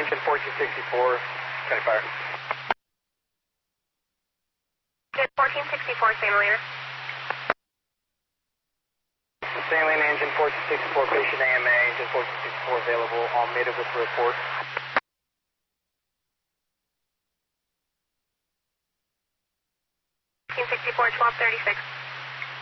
Engine 1464, County Fire. Engine 1464, St. Helena. St. Helena, engine 1464, patient AMA, engine 1464 available, all native with report. Engine 64, 1236.